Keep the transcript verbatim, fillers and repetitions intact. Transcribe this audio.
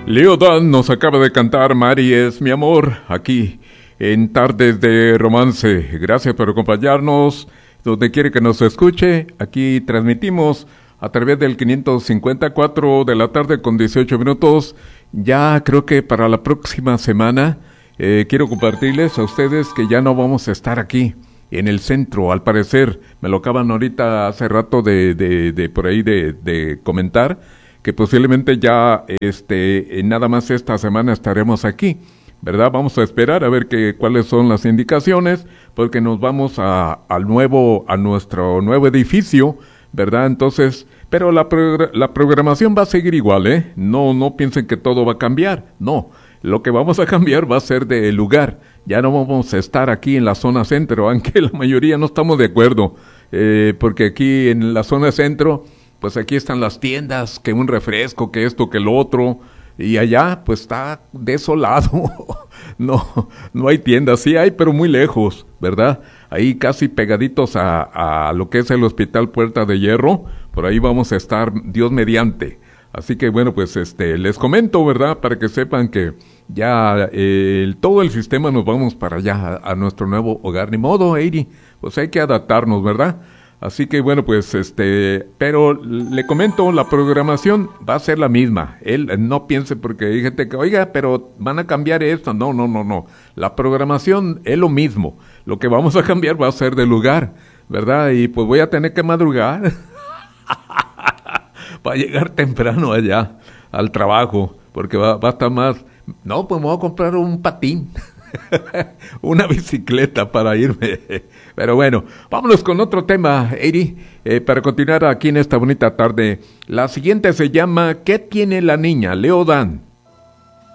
Leo Dan nos acaba de cantar Mari es mi amor, aquí en Tardes de Romance. Gracias por acompañarnos, donde quiere que nos escuche. Aquí transmitimos a través del quinientos cincuenta y cuatro de la tarde con dieciocho minutos. Ya creo que para la próxima semana eh, quiero compartirles a ustedes que ya no vamos a estar aquí en el centro, al parecer. Me lo acaban ahorita hace rato de, de, de por ahí de, de comentar, que posiblemente ya este nada más esta semana estaremos aquí, ¿verdad? Vamos a esperar a ver que, cuáles son las indicaciones, porque nos vamos a, al nuevo, a nuestro nuevo edificio, ¿verdad? Entonces, pero la, progr- la programación va a seguir igual, ¿eh? No, no piensen que todo va a cambiar, no. Lo que vamos a cambiar va a ser de lugar. Ya no vamos a estar aquí en la zona centro, aunque la mayoría no estamos de acuerdo, eh, porque aquí en la zona centro, pues aquí están las tiendas, que un refresco, que esto, que lo otro, y allá pues está desolado. no, no hay tiendas, sí hay, pero muy lejos, ¿verdad? Ahí casi pegaditos a, a lo que es el Hospital Puerta de Hierro, por ahí vamos a estar, Dios mediante. Así que bueno, pues este les comento, ¿verdad? Para que sepan que ya eh, el, todo el sistema nos vamos para allá, a, a nuestro nuevo hogar. Ni modo, Eiri, pues hay que adaptarnos, ¿verdad? Así que bueno, pues este, pero le comento, la programación va a ser la misma. Él no piense porque hay gente que, oiga, pero van a cambiar esto. No, no, no, no. La programación es lo mismo. Lo que vamos a cambiar va a ser de lugar, ¿verdad? Y pues voy a tener que madrugar para llegar temprano allá al trabajo, porque va, va a estar más. No, pues me voy a comprar un patín. Una bicicleta para irme. Pero bueno, vámonos con otro tema, Eiri, eh, para continuar aquí en esta bonita tarde. La siguiente se llama ¿Qué tiene la niña? Leo Dan.